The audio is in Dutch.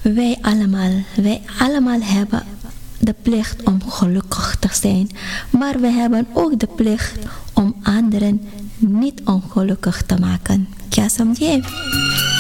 Wij allemaal hebben de plicht om gelukkig te zijn. Maar we hebben ook de plicht om anderen niet ongelukkig te maken. Kya samjhe?